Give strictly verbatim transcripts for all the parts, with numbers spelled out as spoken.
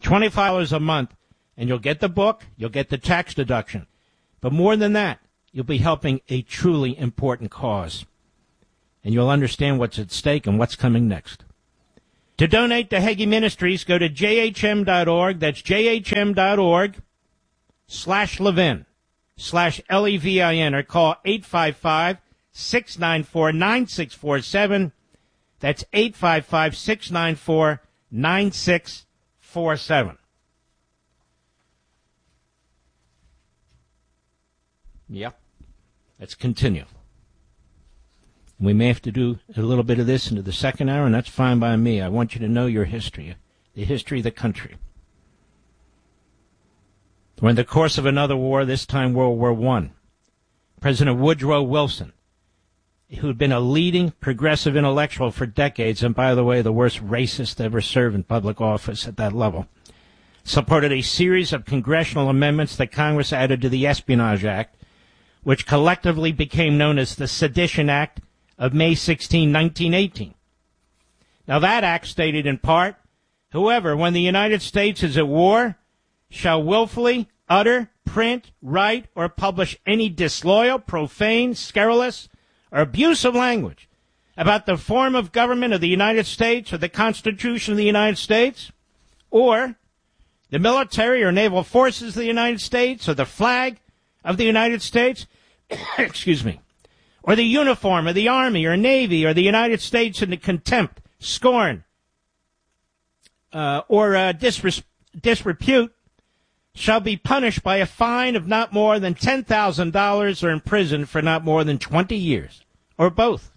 twenty-five dollars a month, and you'll get the book, you'll get the tax deduction. But more than that, you'll be helping a truly important cause. And you'll understand what's at stake and what's coming next. To donate to Hagee Ministries, go to j h m dot org. That's j h m dot org slash Levin, slash L E V I N, or call eight five five, six nine four, nine six four seven. That's eight five five, six nine four, nine six four seven. Yep. Let's continue. We may have to do a little bit of this into the second hour, and that's fine by me. I want you to know your history, the history of the country. During the course of another war, this time World War One, President Woodrow Wilson, who had been a leading progressive intellectual for decades, and by the way, the worst racist to ever serve in public office at that level, supported a series of congressional amendments that Congress added to the Espionage Act, which collectively became known as the Sedition Act of May sixteenth, nineteen eighteen. Now that act stated in part, whoever, when the United States is at war, shall willfully utter, print, write, or publish any disloyal, profane, scurrilous, or abusive language about the form of government of the United States or the Constitution of the United States, or the military or naval forces of the United States, or the flag of the United States, excuse me, or the uniform of the Army or Navy or the United States into contempt, scorn, uh, or uh, disres- disrepute, shall be punished by a fine of not more than ten thousand dollars or imprisoned for not more than twenty years, or both.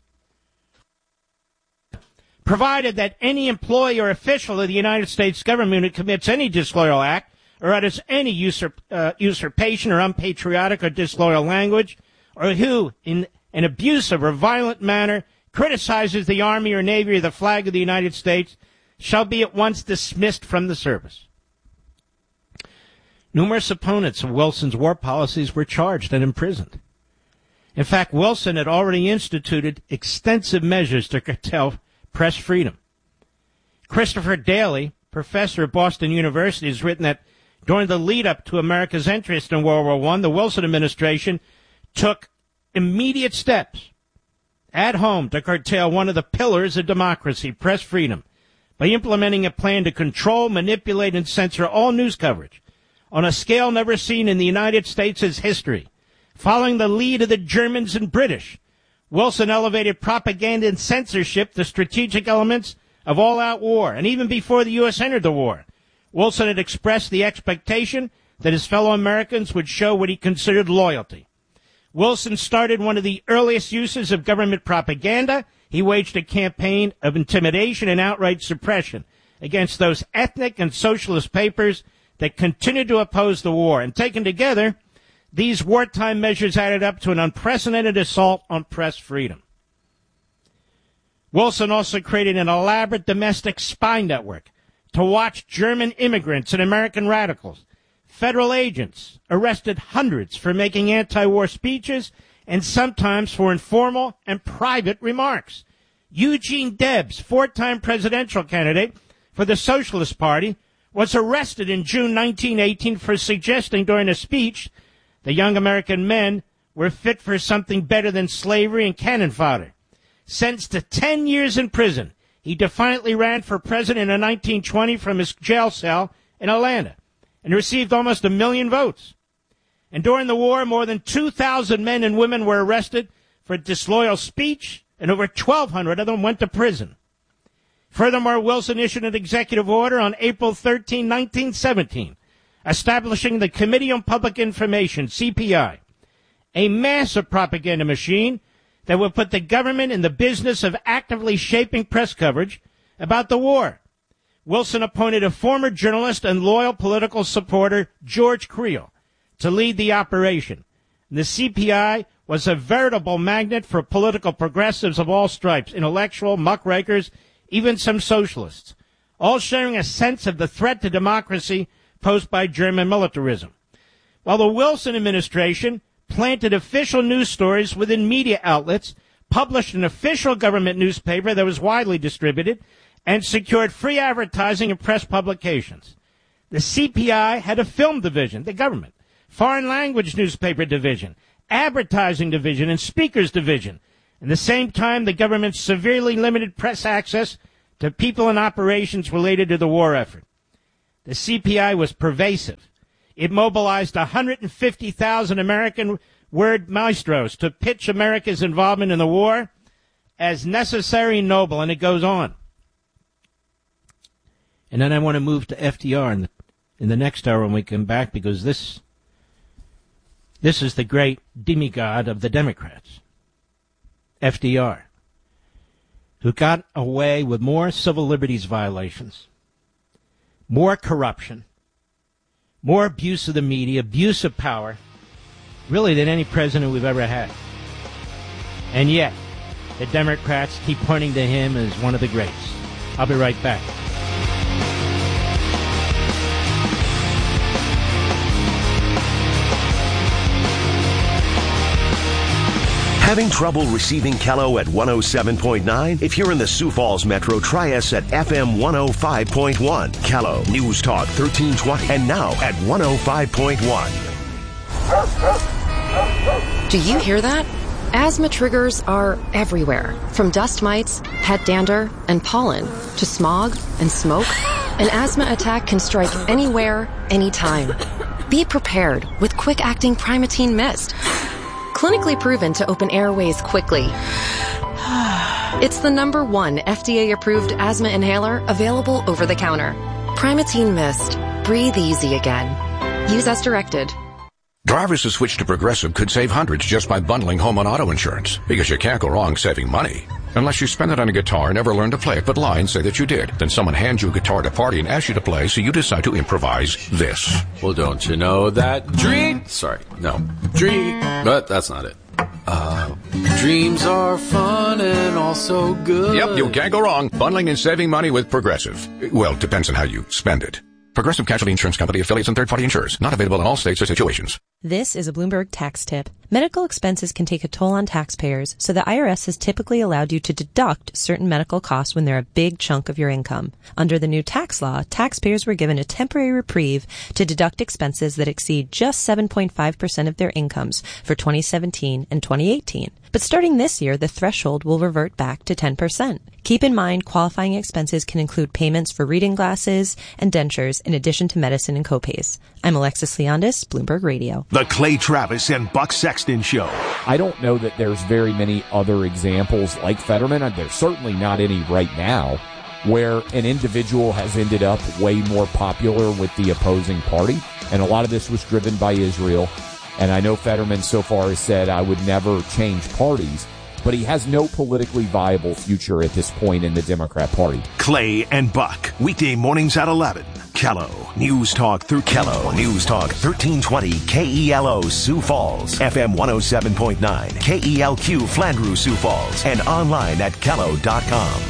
Provided that any employee or official of the United States government who commits any disloyal act or utters any usurp, uh, usurpation or unpatriotic or disloyal language, or who, in an abusive or violent manner, criticizes the Army or Navy or the flag of the United States, shall be at once dismissed from the service. Numerous opponents of Wilson's war policies were charged and imprisoned. In fact, Wilson had already instituted extensive measures to curtail press freedom. Christopher Daly, professor at Boston University, has written that during the lead-up to America's interest in World War One, the Wilson administration took immediate steps at home to curtail one of the pillars of democracy, press freedom, by implementing a plan to control, manipulate, and censor all news coverage on a scale never seen in the United States' history. Following the lead of the Germans and British, Wilson elevated propaganda and censorship the strategic elements of all-out war. And even before the U S entered the war, Wilson had expressed the expectation that his fellow Americans would show what he considered loyalty. Wilson started one of the earliest uses of government propaganda. He waged a campaign of intimidation and outright suppression against those ethnic and socialist papers that continued to oppose the war. And taken together, these wartime measures added up to an unprecedented assault on press freedom. Wilson also created an elaborate domestic spy network to watch German immigrants and American radicals. Federal agents arrested hundreds for making anti-war speeches and sometimes for informal and private remarks. Eugene Debs, four-time presidential candidate for the Socialist Party, was arrested in June nineteen eighteen for suggesting during a speech the young American men were fit for something better than slavery and cannon fodder. Sentenced to ten years in prison, he defiantly ran for president in nineteen twenty from his jail cell in Atlanta and received almost a million votes. And during the war, more than two thousand men and women were arrested for disloyal speech, and over twelve hundred of them went to prison. Furthermore, Wilson issued an executive order on April thirteenth, nineteen seventeen, establishing the Committee on Public Information, C P I, a massive propaganda machine that would put the government in the business of actively shaping press coverage about the war. Wilson appointed a former journalist and loyal political supporter, George Creel, to lead the operation. The C P I was a veritable magnet for political progressives of all stripes, intellectual, muckrakers, even some socialists, all sharing a sense of the threat to democracy posed by German militarism. While the Wilson administration planted official news stories within media outlets, published an official government newspaper that was widely distributed, and secured free advertising in press publications. The C P I had a film division, the government, foreign language newspaper division, advertising division, and speakers division. At the same time, the government severely limited press access to people and operations related to the war effort. The C P I was pervasive. It mobilized one hundred fifty thousand American word maestros to pitch America's involvement in the war as necessary and noble, and it goes on. And then I want to move to F D R in the, in the next hour when we come back, because this this is the great demigod of the Democrats, F D R, who got away with more civil liberties violations, more corruption, more abuse of the media, abuse of power, really than any president we've ever had. And yet, the Democrats keep pointing to him as one of the greats. I'll be right back. Having trouble receiving Kello at one oh seven point nine? If you're in the Sioux Falls Metro, try us at F M one oh five point one. Kello, News Talk thirteen twenty, and now at one oh five point one. Do you hear that? Asthma triggers are everywhere, from dust mites, pet dander, and pollen, to smog and smoke. An asthma attack can strike anywhere, anytime. Be prepared with quick-acting Primatene Mist. Clinically proven to open airways quickly. It's the number one F D A-approved asthma inhaler available over the counter. Primatene Mist. Breathe easy again. Use as directed. Drivers who switch to Progressive could save hundreds just by bundling home and auto insurance, because you can't go wrong saving money. Unless you spend it on a guitar and never learn to play it, but lie and say that you did. Then someone hands you a guitar at a party and asks you to play, so you decide to improvise this. Well, don't you know that dream... Sorry, no. Dream... But that's not it. Uh, dreams are fun and also good. Yep, you can't go wrong. Bundling and saving money with Progressive. Well, depends on how you spend it. Progressive Casualty Insurance Company, affiliates, and third-party insurers. Not available in all states or situations. This is a Bloomberg tax tip. Medical expenses can take a toll on taxpayers, so the I R S has typically allowed you to deduct certain medical costs when they're a big chunk of your income. Under the new tax law, taxpayers were given a temporary reprieve to deduct expenses that exceed just seven point five percent of their incomes for twenty seventeen and twenty eighteen. But starting this year, the threshold will revert back to ten percent. Keep in mind, qualifying expenses can include payments for reading glasses and dentures in addition to medicine and copays. I'm Alexis Leondis, Bloomberg Radio. The Clay Travis and Buck Sexton Show. I don't know that there's very many other examples like Fetterman, and there's certainly not any right now, where an individual has ended up way more popular with the opposing party. And a lot of this was driven by Israel. And I know Fetterman so far has said, I would never change parties, but he has no politically viable future at this point in the Democrat Party. Clay and Buck, weekday mornings at eleven. Kello, News Talk through Kello, News Talk thirteen twenty, K E L O Sioux Falls, F M one oh seven point nine, K E L Q Flandreau Sioux Falls, and online at kello dot com.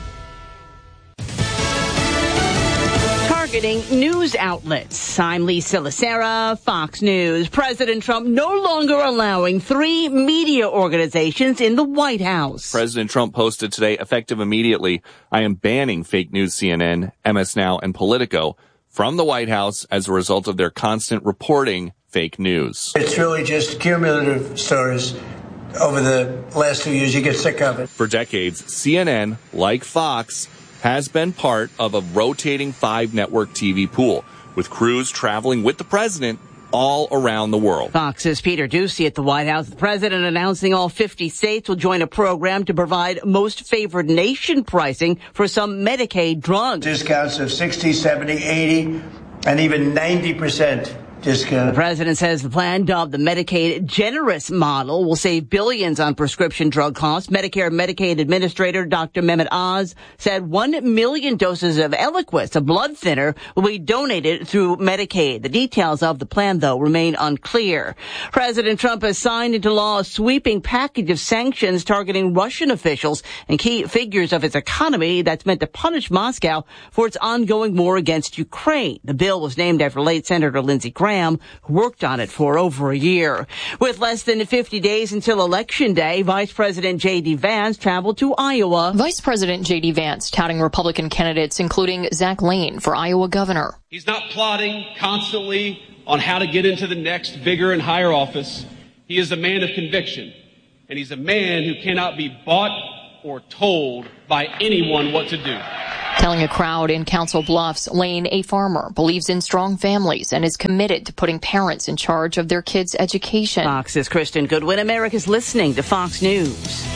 Targeting news outlets. I'm Lisa Lacera, Fox News. President Trump no longer allowing three media organizations in the White House. President Trump posted today, effective immediately, I am banning fake news C N N, M S Now, and Politico from the White House as a result of their constant reporting fake news. It's really just cumulative stories. Over the last two years, you get sick of it. For decades, C N N, like Fox, has been part of a rotating five-network T V pool, with crews traveling with the president all around the world. Fox's Peter Doocy at the White House. The president announcing all fifty states will join a program to provide most favored nation pricing for some Medicaid drugs. Discounts of sixty, seventy, eighty, and even ninety percent. Discount. The president says the plan, dubbed the Medicaid Generous Model, will save billions on prescription drug costs. Medicare and Medicaid Administrator Doctor Mehmet Oz said one million doses of Eliquis, a blood thinner, will be donated through Medicaid. The details of the plan, though, remain unclear. President Trump has signed into law a sweeping package of sanctions targeting Russian officials and key figures of its economy that's meant to punish Moscow for its ongoing war against Ukraine. The bill was named after late Senator Lindsey Graham, Graham, who worked on it for over a year. With less than fifty days until Election Day, Vice President J D. Vance traveled to Iowa. Vice President J D. Vance touting Republican candidates, including Zach Lane for Iowa governor. He's not plotting constantly on how to get into the next bigger and higher office. He is a man of conviction, and he's a man who cannot be bought or told by anyone what to do. Telling a crowd in Council Bluffs, Lane, a farmer, believes in strong families and is committed to putting parents in charge of their kids' education. Fox's Kristen Goodwin. America's listening to Fox News.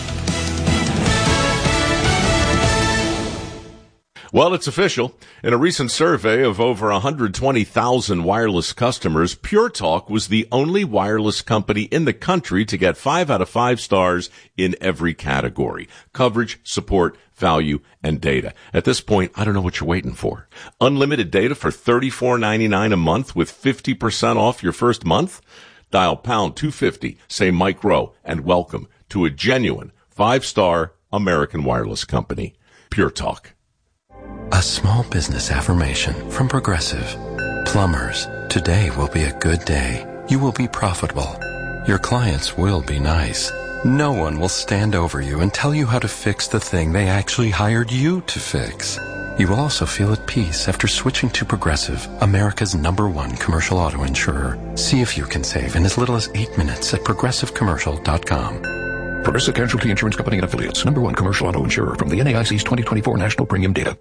Well, it's official. In a recent survey of over one hundred twenty thousand wireless customers, Pure Talk was the only wireless company in the country to get five out of five stars in every category: coverage, support, value, and data. At this point, I don't know what you're waiting for. Unlimited data for thirty-four ninety-nine a month with fifty percent off your first month? Dial pound two fifty, say Mike Rowe, and welcome to a genuine five-star American wireless company. Pure Talk. A small business affirmation from Progressive. Plumbers, today will be a good day. You will be profitable. Your clients will be nice. No one will stand over you and tell you how to fix the thing they actually hired you to fix. You will also feel at peace after switching to Progressive, America's number one commercial auto insurer. See if you can save in as little as eight minutes at progressive commercial dot com. Progressive Casualty Insurance Company and Affiliates, number one commercial auto insurer from the N A I C's twenty twenty-four National Premium Data.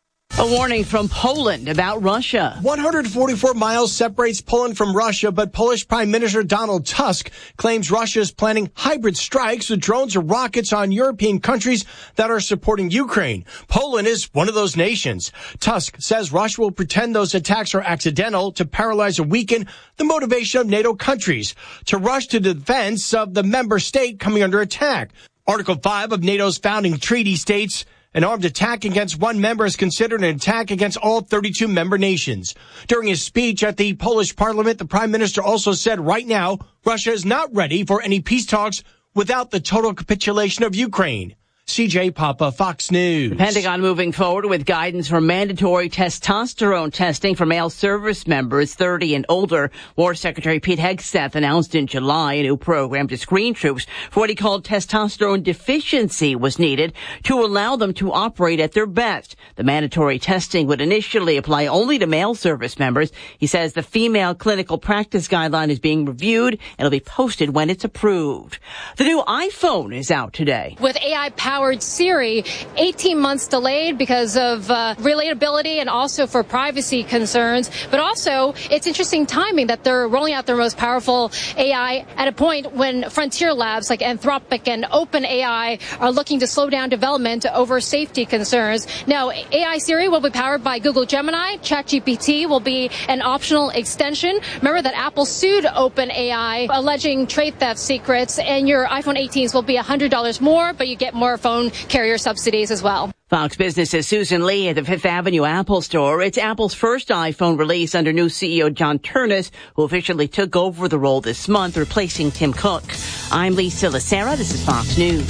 A warning from Poland about Russia. one hundred forty-four miles separates Poland from Russia, but Polish Prime Minister Donald Tusk claims Russia is planning hybrid strikes with drones or rockets on European countries that are supporting Ukraine. Poland is one of those nations. Tusk says Russia will pretend those attacks are accidental to paralyze or weaken the motivation of NATO countries to rush to the defense of the member state coming under attack. Article five of NATO's founding treaty states an armed attack against one member is considered an attack against all thirty-two member nations. During his speech at the Polish parliament, the prime minister also said right now, Russia is not ready for any peace talks without the total capitulation of Ukraine. C J Papa, Fox News. The Pentagon moving forward with guidance for mandatory testosterone testing for male service members thirty and older. War Secretary Pete Hegseth announced in July a new program to screen troops for what he called testosterone deficiency was needed to allow them to operate at their best. The mandatory testing would initially apply only to male service members. He says the female clinical practice guideline is being reviewed and it'll be posted when it's approved. The new iPhone is out today. With A I-powered Siri, eighteen months delayed because of uh, relatability and also for privacy concerns. But also, it's interesting timing that they're rolling out their most powerful A I at a point when frontier labs like Anthropic and OpenAI are looking to slow down development over safety concerns. Now, A I Siri will be powered by Google Gemini. ChatGPT will be an optional extension. Remember that Apple sued OpenAI alleging trade theft secrets, and your iPhone eighteens will be one hundred dollars more, but you get more phone carrier subsidies as well. Fox Business's Susan Lee at the Fifth Avenue Apple Store. It's Apple's first iPhone release under new C E O John Ternus, who officially took over the role this month, replacing Tim Cook. I'm Lisa Lacera. This is Fox News.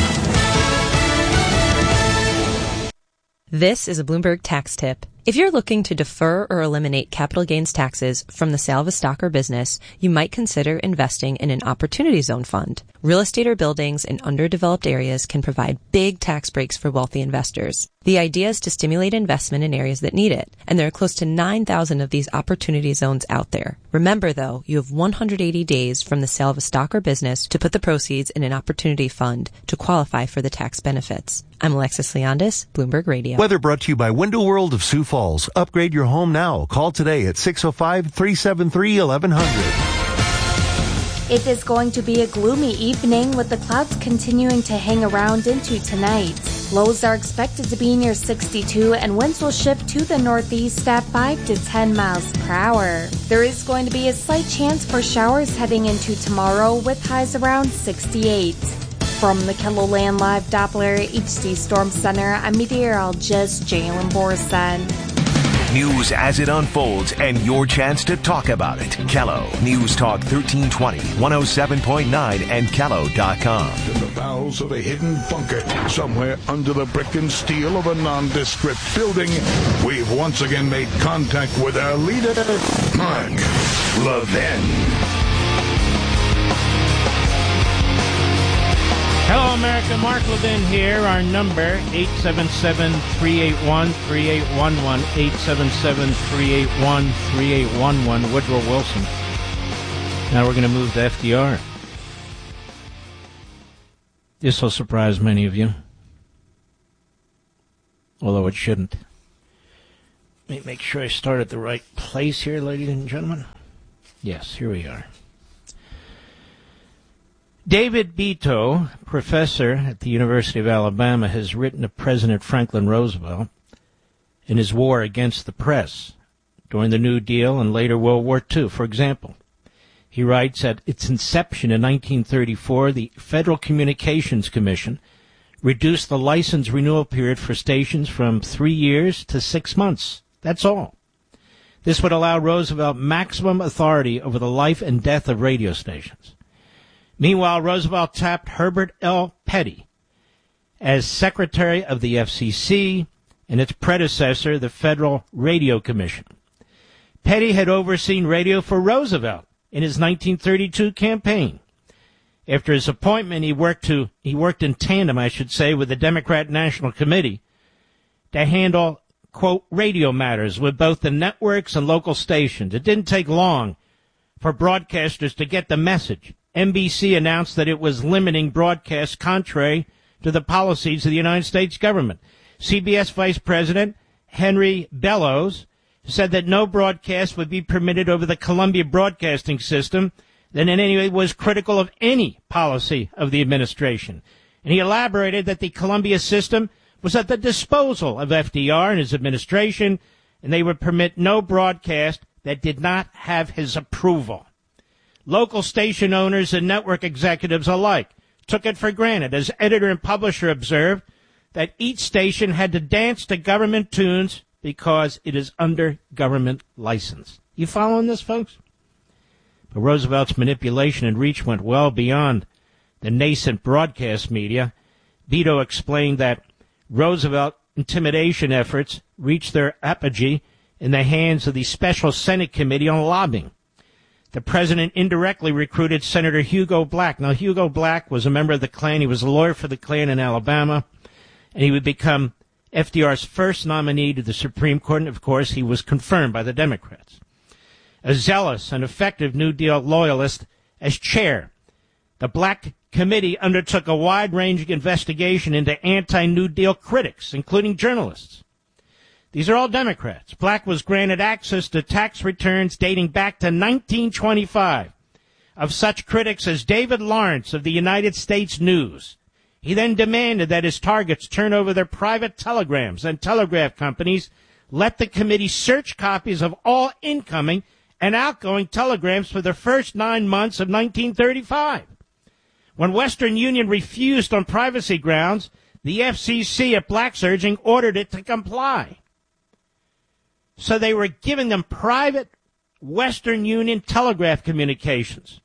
This is a Bloomberg tax tip. If you're looking to defer or eliminate capital gains taxes from the sale of a stock or business, you might consider investing in an Opportunity Zone fund. Real estate or buildings in underdeveloped areas can provide big tax breaks for wealthy investors. The idea is to stimulate investment in areas that need it, and there are close to nine thousand of these Opportunity Zones out there. Remember, though, you have one hundred eighty days from the sale of a stock or business to put the proceeds in an Opportunity Fund to qualify for the tax benefits. I'm Alexis Leondis, Bloomberg Radio. Weather brought to you by Window World of Sioux Falls. Upgrade your home now. Call today at six oh five, three seven three, eleven hundred. It is going to be a gloomy evening with the clouds continuing to hang around into tonight. Lows are expected to be near sixty-two and winds will shift to the northeast at five to ten miles per hour. There is going to be a slight chance for showers heading into tomorrow with highs around sixty-eight. From the KELOLAND Live Doppler H D Storm Center, I'm meteorologist Jalen Borson. News as it unfolds and your chance to talk about it. Kello News Talk thirteen twenty, one oh seven point nine and Kello dot com. In the bowels of a hidden bunker, somewhere under the brick and steel of a nondescript building, we've once again made contact with our leader, Mark Levin. Hello, America. Mark Levin here. Our number, eight seven seven, three eight one, three eight one one, eight seven seven, three eight one, three eight one one. Woodrow Wilson. Now we're going to move to F D R. This will surprise many of you, although it shouldn't. Let me make sure I start at the right place here, ladies and gentlemen. Yes, here we are. David Beto, professor at the University of Alabama, has written to President Franklin Roosevelt in his war against the press during the New Deal and later World War Two. For example, he writes, at its inception in nineteen thirty-four, the Federal Communications Commission reduced the license renewal period for stations from three years to six months. That's all. This would allow Roosevelt maximum authority over the life and death of radio stations. Meanwhile, Roosevelt tapped Herbert L. Petty as Secretary of the F C C and its predecessor, the Federal Radio Commission. Petty had overseen radio for Roosevelt in his nineteen thirty-two campaign. After his appointment, he worked to he worked in tandem, I should say, with the Democrat National Committee to handle, quote, radio matters with both the networks and local stations. It didn't take long for broadcasters to get the message. N B C announced that it was limiting broadcasts contrary to the policies of the United States government. C B S Vice President Henry Bellows said that no broadcast would be permitted over the Columbia Broadcasting System that in any way was critical of any policy of the administration. And he elaborated that the Columbia system was at the disposal of F D R and his administration, and they would permit no broadcast that did not have his approval. Local station owners and network executives alike took it for granted, as editor and publisher observed, that each station had to dance to government tunes because it is under government license. You following this, folks? But Roosevelt's manipulation and reach went well beyond the nascent broadcast media. Beto explained that Roosevelt intimidation efforts reached their apogee in the hands of the Special Senate Committee on Lobbying. The president indirectly recruited Senator Hugo Black. Now, Hugo Black was a member of the Klan. He was a lawyer for the Klan in Alabama, and he would become F D R's first nominee to the Supreme Court, and, of course, he was confirmed by the Democrats. A zealous and effective New Deal loyalist as chair, the Black Committee undertook a wide-ranging investigation into anti-New Deal critics, including journalists. These are all Democrats. Black was granted access to tax returns dating back to nineteen twenty-five of such critics as David Lawrence of the United States News. He then demanded that his targets turn over their private telegrams and telegraph companies let the committee search copies of all incoming and outgoing telegrams for the first nine months of nineteen thirty-five. When Western Union refused on privacy grounds, the F C C, at Black's urging, ordered it to comply. So they were giving them private Western Union telegraph communications.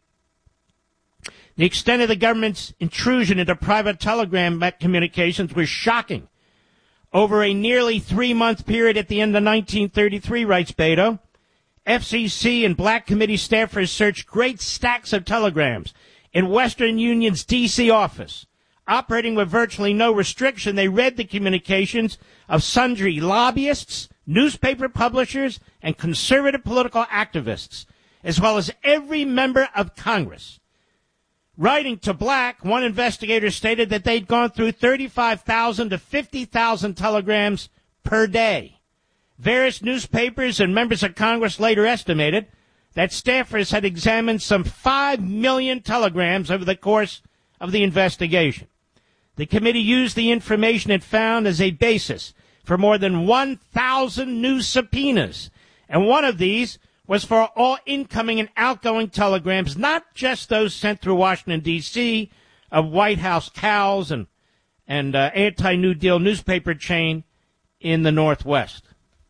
The extent of the government's intrusion into private telegram communications was shocking. Over a nearly three-month period at the end of nineteen thirty-three, writes Beto, F C C and Black Committee staffers searched great stacks of telegrams in Western Union's D C office. Operating with virtually no restriction, they read the communications of sundry lobbyists, newspaper publishers, and conservative political activists, as well as every member of Congress. Writing to Black, one investigator stated that they'd gone through thirty-five thousand to fifty thousand telegrams per day. Various newspapers and members of Congress later estimated that staffers had examined some five million telegrams over the course of the investigation. The committee used the information it found as a basis for more than one thousand new subpoenas, and one of these was for all incoming and outgoing telegrams, not just those sent through Washington, D C, of White House cows and, and uh, anti-New Deal newspaper chain in the Northwest.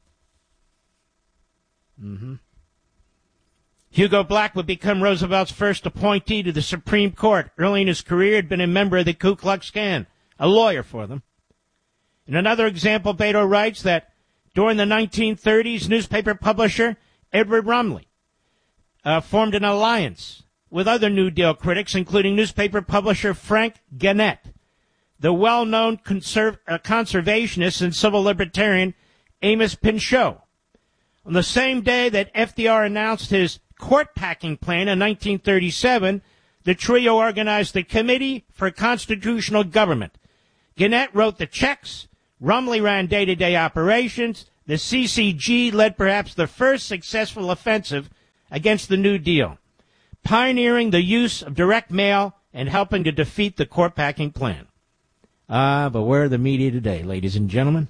Mm-hmm. Hugo Black would become Roosevelt's first appointee to the Supreme Court. Early in his career, he had been a member of the Ku Klux Klan, a lawyer for them. In another example, Beto writes that during the nineteen thirties, newspaper publisher Edward Rumley uh, formed an alliance with other New Deal critics, including newspaper publisher Frank Gannett, the well-known conserv- uh, conservationist and civil libertarian Amos Pinchot. On the same day that F D R announced his court-packing plan in nineteen thirty-seven, the trio organized the Committee for Constitutional Government. Gannett wrote the checks, Rumley ran day-to-day operations, the C C G led perhaps the first successful offensive against the New Deal, pioneering the use of direct mail and helping to defeat the court-packing plan. Ah, uh, but where are the media today, ladies and gentlemen?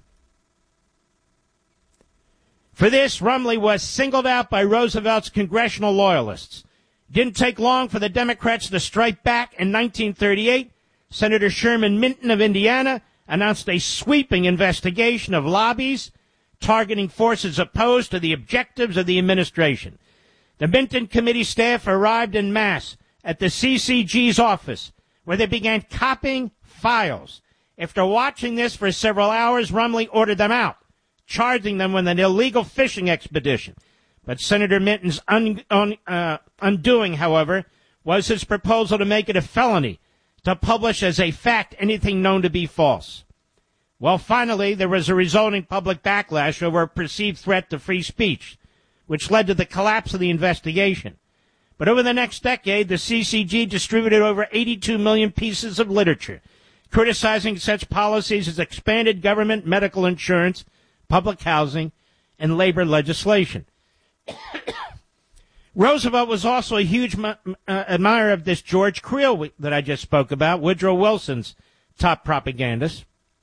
For this, Rumley was singled out by Roosevelt's congressional loyalists. It didn't take long for the Democrats to strike back. In nineteen thirty-eight, Senator Sherman Minton of Indiana announced a sweeping investigation of lobbies targeting forces opposed to the objectives of the administration. The Minton committee staff arrived en masse at the C C G's office, where they began copying files. After watching this for several hours, Rumley ordered them out, charging them with an illegal fishing expedition. But Senator Minton's un, un, uh, undoing, however, was his proposal to make it a felony to publish as a fact anything known to be false. Well, finally, there was a resulting public backlash over a perceived threat to free speech, which led to the collapse of the investigation. But over the next decade, the C C G distributed over eighty-two million pieces of literature, criticizing such policies as expanded government medical insurance, public housing, and labor legislation. Roosevelt was also a huge uh, admirer of this George Creel that I just spoke about, Woodrow Wilson's top propagandist.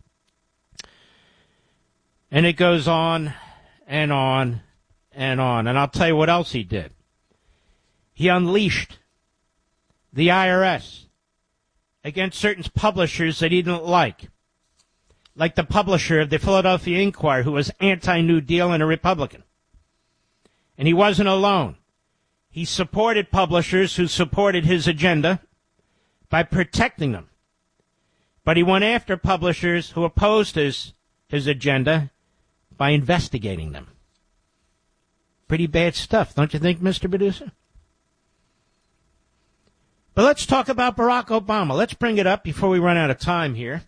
And it goes on and on and on. And I'll tell you what else he did. He unleashed the I R S against certain publishers that he didn't like, like the publisher of the Philadelphia Inquirer, who was anti-New Deal and a Republican. And he wasn't alone. He supported publishers who supported his agenda by protecting them. But he went after publishers who opposed his, his agenda by investigating them. Pretty bad stuff, don't you think, Mister Producer? But let's talk about Barack Obama. Let's bring it up before we run out of time here.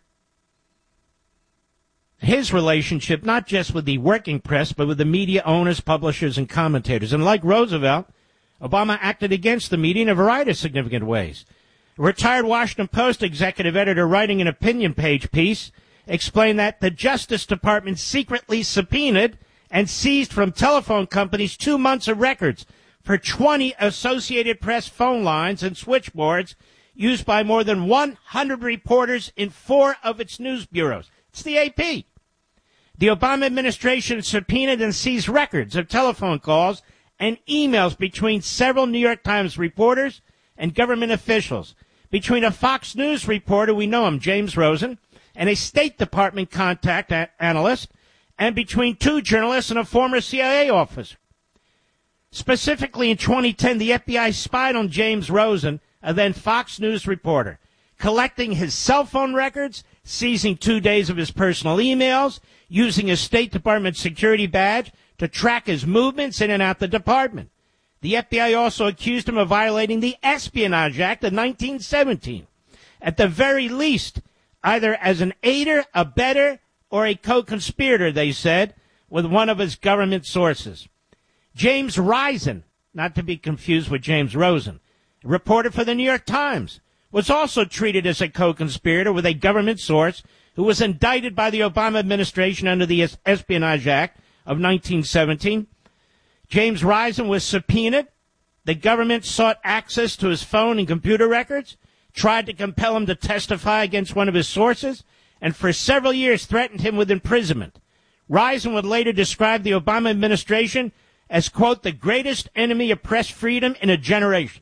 His relationship, not just with the working press, but with the media owners, publishers, and commentators. And like Roosevelt, Obama acted against the media in a variety of significant ways. A retired Washington Post executive editor writing an opinion page piece explained that the Justice Department secretly subpoenaed and seized from telephone companies two months of records for twenty Associated Press phone lines and switchboards used by more than one hundred reporters in four of its news bureaus. It's the A P. The Obama administration subpoenaed and seized records of telephone calls and emails between several New York Times reporters and government officials, between a Fox News reporter, we know him, James Rosen, and a State Department contact a- analyst, and between two journalists and a former C I A officer. Specifically in twenty ten, the F B I spied on James Rosen, a then Fox News reporter, collecting his cell phone records, seizing two days of his personal emails, using his State Department security badge to track his movements in and out the department. The F B I also accused him of violating the Espionage Act of nineteen seventeen. At the very least, either as an aider, abettor, or a co-conspirator, they said, with one of his government sources. James Risen, not to be confused with James Rosen, a reporter for the New York Times, was also treated as a co-conspirator with a government source who was indicted by the Obama administration under the Espionage Act of nineteen seventeen. James Risen was subpoenaed. The government sought access to his phone and computer records, tried to compel him to testify against one of his sources, and for several years threatened him with imprisonment. Risen would later describe the Obama administration as, quote, the greatest enemy of press freedom in a generation.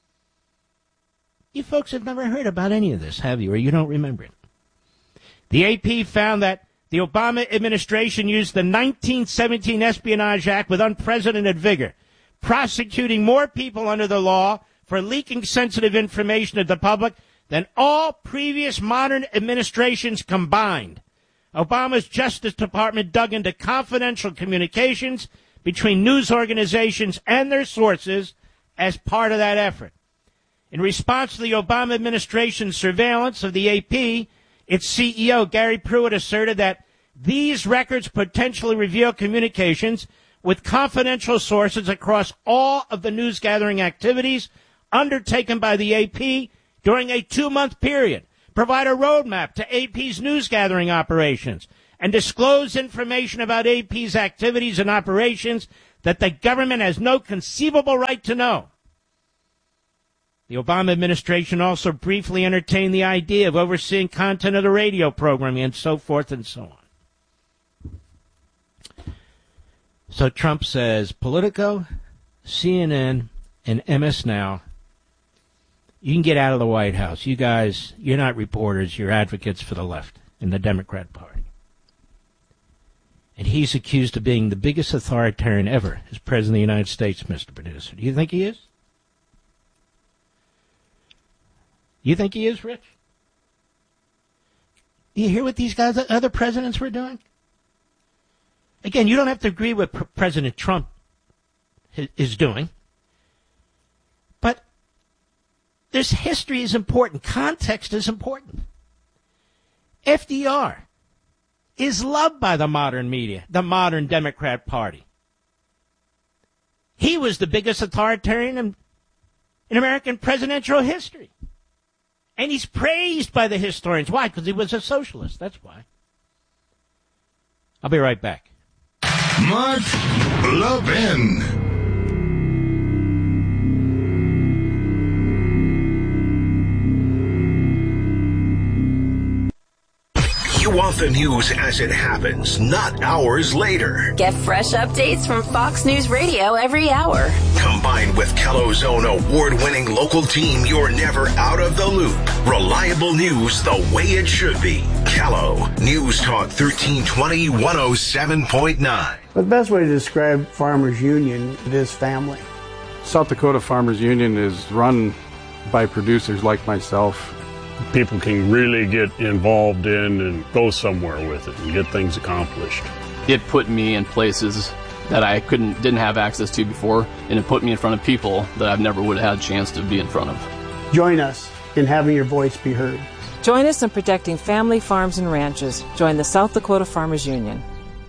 You folks have never heard about any of this, have you, or you don't remember it? The A P found that the Obama administration used the nineteen seventeen Espionage Act with unprecedented vigor, prosecuting more people under the law for leaking sensitive information to the public than all previous modern administrations combined. Obama's Justice Department dug into confidential communications between news organizations and their sources, as part of that effort. In response to the Obama administration's surveillance of the A P, its C E O, Gary Pruitt, asserted that these records potentially reveal communications with confidential sources across all of the news-gathering activities undertaken by the A P during a two-month period, provide a roadmap to A P's news-gathering operations, and disclose information about A P's activities and operations that the government has no conceivable right to know. The Obama administration also briefly entertained the idea of overseeing content of the radio programming and so forth and so on. So Trump says, Politico, C N N, and M S Now, you can get out of the White House. You guys, you're not reporters, you're advocates for the left in the Democrat Party. And he's accused of being the biggest authoritarian ever as President of the United States, Mister Producer. Do you think he is? You think he is, Rich? Do you hear what these guys, other presidents were doing? Again, you don't have to agree with what President Trump is doing. But this history is important. Context is important. F D R is loved by the modern media, the modern Democrat Party. He was the biggest authoritarian in, in American presidential history. And he's praised by the historians. Why? Because he was a socialist. That's why. I'll be right back. Mark Levin. You want the news as it happens, not hours later. Get fresh updates from Fox News Radio every hour. Combined with Kello's own award-winning local team, you're never out of the loop. Reliable news the way it should be. Kello, News Talk thirteen twenty, one oh seven point nine. The best way to describe Farmers Union is family. South Dakota Farmers Union is run by producers like myself. People can really get involved in and go somewhere with it and get things accomplished. It put me in places that I couldn't, didn't have access to before, and it put me in front of people that I've never would have had a chance to be in front of. Join us in having your voice be heard. Join us in protecting family farms and ranches. Join the South Dakota Farmers Union.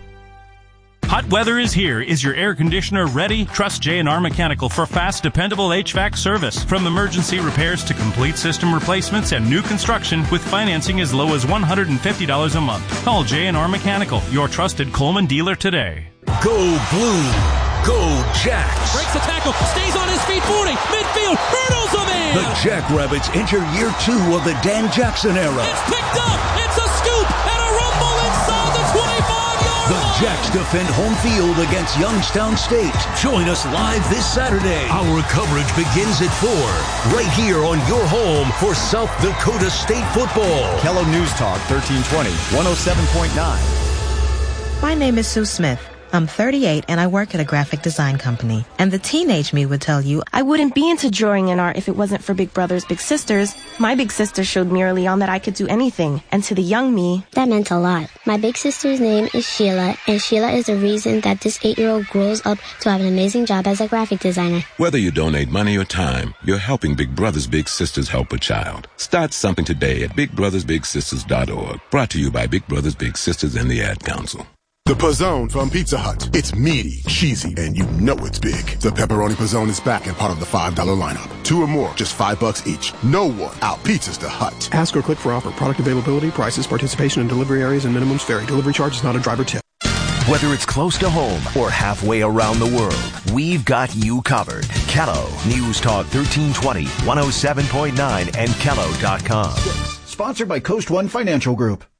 Hot weather is here. Is your air conditioner ready? Trust J and R Mechanical for fast, dependable H V A C service. From emergency repairs to complete system replacements and new construction with financing as low as one hundred fifty dollars a month. Call J and R Mechanical, your trusted Coleman dealer today. Go Blue. Go Jacks. Breaks the tackle. Stays on his feet. forty. Midfield. Hurdles him in. The Jackrabbits enter year two of the Dan Jackson era. It's picked up. It's a scoop and a rumble inside the twenty-five yard The Jacks defend home field against Youngstown State. Join us live this Saturday. Our coverage begins at four, right here on your home for South Dakota State football. Kello News Talk thirteen twenty, one oh seven point nine. My name is Sue Smith. I'm thirty-eight and I work at a graphic design company. And the teenage me would tell you, I wouldn't be into drawing and art if it wasn't for Big Brothers Big Sisters. My big sister showed me early on that I could do anything. And to the young me, that meant a lot. My big sister's name is Sheila, and Sheila is the reason that this eight-year-old grows up to have an amazing job as a graphic designer. Whether you donate money or time, you're helping Big Brothers Big Sisters help a child. Start something today at big brothers big sisters dot org. Brought to you by Big Brothers Big Sisters and the Ad Council. The Pizzone from Pizza Hut. It's meaty, cheesy, and you know it's big. The Pepperoni Pizzone is back and part of the five dollar lineup. Two or more, just five bucks each. No one out-pizzas the Hut. Ask or click for offer. Product availability, prices, participation in delivery areas, and minimums vary. Delivery charge is not a driver tip. Whether it's close to home or halfway around the world, we've got you covered. Kello, News Talk thirteen twenty, one oh seven point nine, and Kello dot com. Sponsored by Coast One Financial Group.